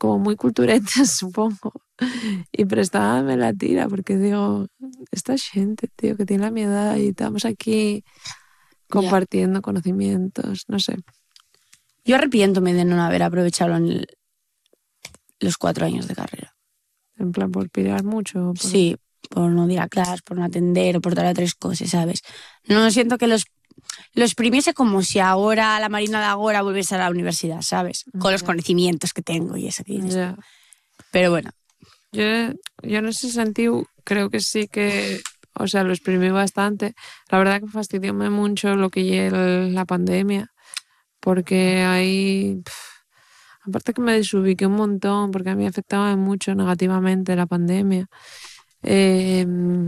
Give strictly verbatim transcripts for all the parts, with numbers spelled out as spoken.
como muy culturetas, supongo. Y prestábame la tira porque digo, esta gente, tío, que tiene la mi edad y estamos aquí compartiendo yeah. conocimientos, no sé. Yo arrepiéntome de no haber aprovechado el, los cuatro años de carrera. En plan, por pirar mucho. Por... Sí, por no ir a clase, por no atender o por dar a tres cosas, ¿sabes? No siento que los, los primiese como si ahora la Marina de ahora volviese a la universidad, ¿sabes? Con yeah. los conocimientos que tengo y eso que dices. Yeah. Pero bueno. Yo, yo en ese sentido creo que sí que, o sea, lo exprimí bastante. La verdad que fastidióme mucho lo que lleva la pandemia, porque ahí, pff, aparte que me desubiqué un montón, porque a mí afectaba mucho negativamente la pandemia. Eh,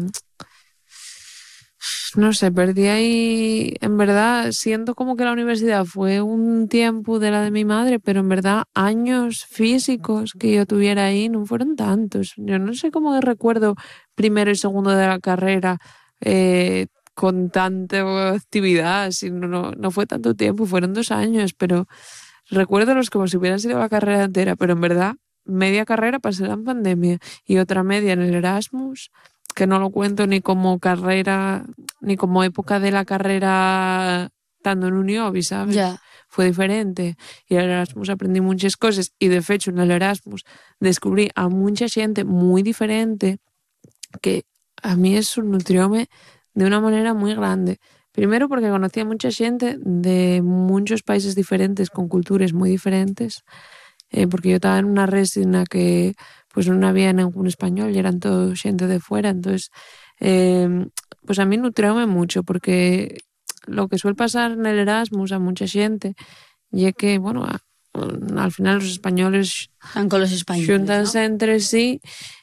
no sé, perdí ahí, en verdad, siento como que la universidad fue un tiempo de la de mi madre, pero en verdad años físicos que yo tuviera ahí no fueron tantos. Yo no sé cómo recuerdo primero y segundo de la carrera eh, con tanta actividad, si no, no, no fue tanto tiempo, fueron dos años, pero recuerdo los como si hubieran sido la carrera entera, pero en verdad media carrera pasé en pandemia y otra media en el Erasmus, que no lo cuento ni como carrera, ni como época de la carrera estando en un I O B I, ¿sabes? Yeah. Fue diferente. Y en el Erasmus aprendí muchas cosas y de hecho en el Erasmus descubrí a mucha gente muy diferente que a mí eso nutrióme de una manera muy grande. Primero porque conocí a mucha gente de muchos países diferentes, con culturas muy diferentes, eh, porque yo estaba en una resina que pues no había ningún español y eran todo gente de fuera, entonces eh, pues a mí nutrióme mucho, porque lo que suele pasar en el Erasmus a mucha gente y es que, bueno, a, al final los españoles están con los españoles, xúntanse, ¿no?, entre sí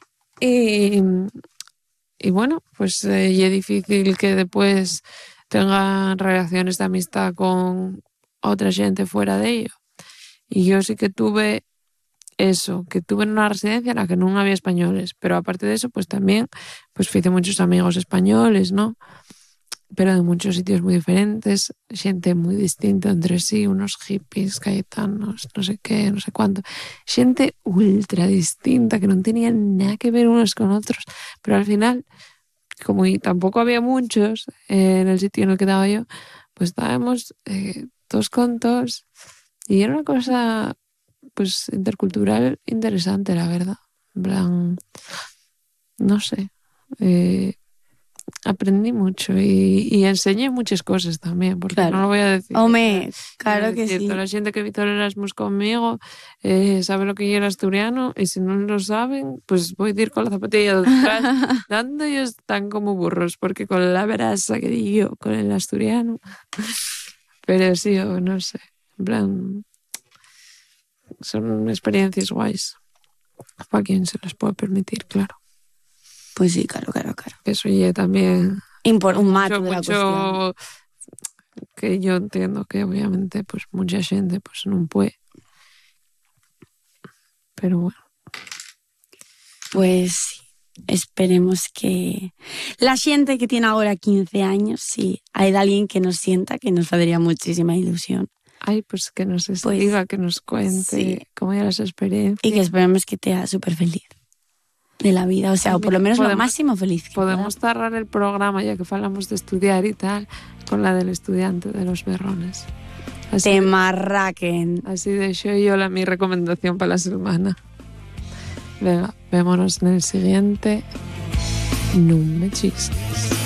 y, y bueno, pues eh, y es difícil que después tengan relaciones de amistad con otra gente fuera de ello. Y yo sí que tuve eso, que tuve en una residencia en la que no había españoles, pero aparte de eso, pues también pues hice muchos amigos españoles, ¿no? Pero de muchos sitios muy diferentes, gente muy distinta entre sí, unos hippies, cayetanos, no sé qué, no sé cuánto, gente ultra distinta que no tenían nada que ver unos con otros, pero al final, como y tampoco había muchos eh, en el sitio en el que estaba yo, pues estábamos eh, todos con todos y era una cosa pues intercultural interesante, la verdad. En plan, no sé, eh, aprendí mucho y, y enseñé muchas cosas también, porque claro. no lo voy a decir. Hombre, claro decir, que sí. Toda la gente que evitó el Erasmus conmigo eh, sabe lo que yo era asturiano, y si no lo saben, pues voy a ir con la zapatilla detrás, dando ellos están como burros, porque con la verasa que di yo con el asturiano, pero sí, o no sé, en plan, son experiencias guays para quien se les puede permitir, claro. Pues sí, claro, claro, claro. Eso ya también Impor un mato mucho, de la mucho cuestión. Que yo entiendo que obviamente pues mucha gente pues no puede, pero bueno, pues esperemos que la gente que tiene ahora quince años, sí, hay de alguien que nos sienta, que nos haría muchísima ilusión. Ay, pues que nos pues, diga, que nos cuente sí. cómo eran las experiencias. Y que esperemos que te haga súper feliz de la vida, o sea, Ay, o por lo menos podemos, lo máximo feliz. Que podemos pueda. cerrar el programa, ya que hablamos de estudiar y tal, con la del estudiante de los berrones. Así te marraquen. Así de hecho yo la mi recomendación para la semana. Venga, vémonos en el siguiente. No me chistes.